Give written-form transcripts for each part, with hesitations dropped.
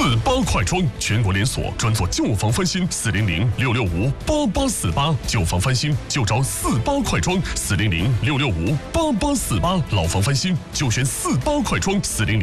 48快装，全国连锁，专做旧房翻新，400-665-8848，旧房翻新就找48快装，400-665-8848，老房翻新就选48快装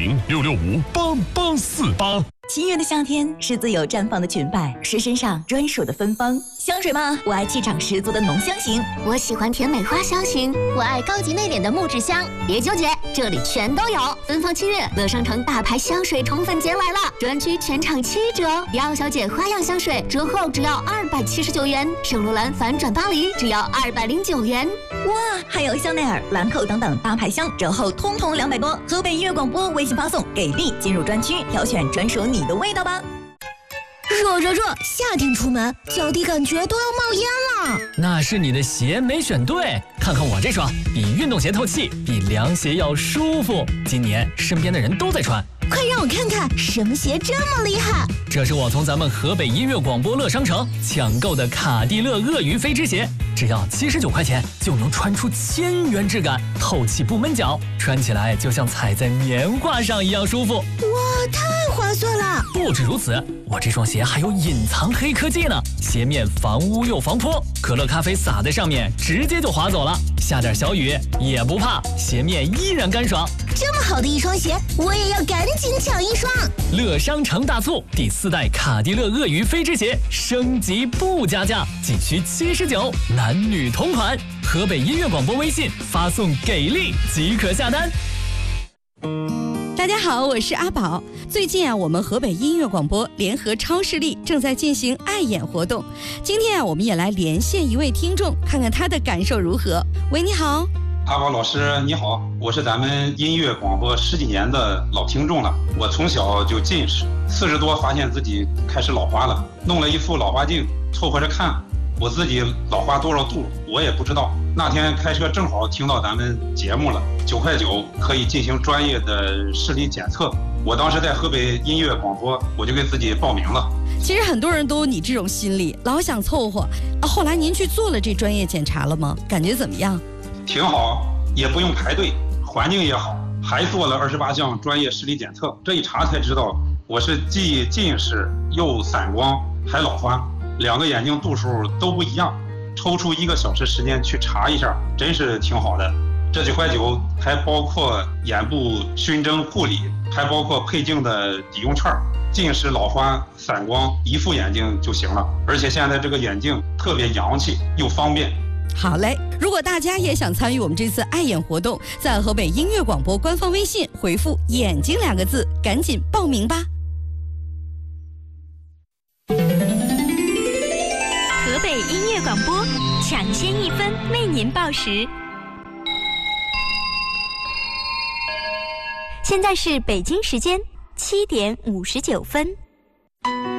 ，400-665-8848。 7月的夏天是自由绽放的裙摆，是身上专属的芬芳。香水吗？我爱气场十足的浓香型， 我喜欢甜美花香型，我爱高级内敛的木质香。别纠结，这里全都有。芬芳7月，乐商城大牌香水宠粉节来了，专区全场7折。迪奥小姐花样香水折后只要279元，圣罗兰反转巴黎只要209元。 哇，还有香奈儿、兰蔻等等大牌香，折后通通200多。河北音乐广播微信发送给力，进入专区挑选专属你的味道吧。 热，夏天出门脚底感觉都要冒烟了。 那是你的鞋没选对，看看我这双，比运动鞋透气，比凉鞋要舒服。今年身边的人都在穿， 快让我看看什么鞋这么厉害。 这是我从咱们河北音乐广播乐商城抢购的卡地勒鳄鱼飞织鞋，只要79块钱就能穿出1000元质感，透气不闷脚，穿起来就像踩在棉花上一样舒服。 哇，太划算了！ 不止如此，我这双鞋还有隐藏黑科技呢，鞋面防污又防泼，可乐咖啡洒在上面直接就滑走了，下点小雨也不怕，鞋面依然干爽。 这么好的一双鞋，我也要赶紧抢一双。 乐商城大促，第4代卡地勒鳄鱼飞织鞋升级不加价，仅需79，男女同款。河北音乐广播微信发送给力即可下单。 大家好，我是阿宝。最近我们河北音乐广播联合超视力正在进行爱眼活动。今天我们也来连线一位听众，看看他的感受如何。喂，你好。 阿宝老师你好，我是咱们音乐广播10几年的老听众了。我从小就近视，40多发现自己开始老花了，弄了一副老花镜凑合着看，我自己老花多少度我也不知道。那天开车正好听到咱们节目了，9块9可以进行专业的视力检测。我当时在河北音乐广播，我就给自己报名了。 其实很多人都有你这种心理，老想凑合。后来您去做了这专业检查了吗？感觉怎么样？ 挺好，也不用排队，环境也好，还做了28项专业视力检测。这一查才知道，我是既近视又散光还老花，2个眼睛度数都不一样。抽出1个小时时间去查一下，真是挺好的。这9块9还包括眼部熏蒸护理，还包括配镜的抵用券。近视、老花、散光一副眼镜就行了，而且现在这个眼镜特别洋气又方便。 好嘞，如果大家也想参与我们这次爱眼活动，在河北音乐广播官方微信回复“眼睛”2个字，赶紧报名吧。 河北音乐广播抢先1分为您报时。现在是北京时间7点59分。